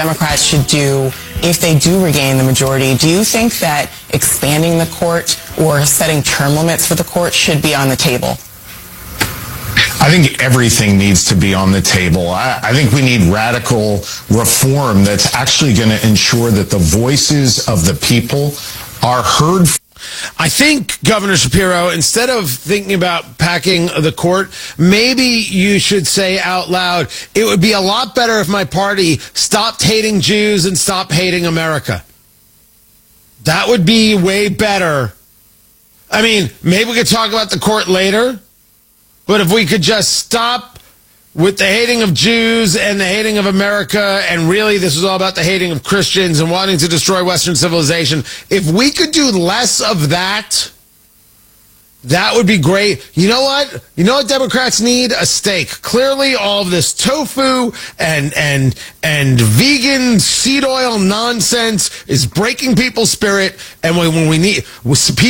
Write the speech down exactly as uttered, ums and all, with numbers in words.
Democrats should do if they do regain the majority. Do you think that expanding the court or setting term limits for the court should be on the table? I think everything needs to be on the table. I, I think we need radical reform that's actually going to ensure that the voices of the people are heard. I think, Governor Shapiro, instead of thinking about packing the court, maybe you should say out loud, it would be a lot better if my party stopped hating Jews and stopped hating America. That would be way better. I mean, maybe we could talk about the court later. But if we could just stop with the hating of Jews and the hating of America, and really this is all about the hating of Christians and wanting to destroy Western civilization, if we could do less of that, that would be great. You know what? You know what Democrats need? A steak. Clearly all of this tofu and and and vegan seed oil nonsense is breaking people's spirit, and when we need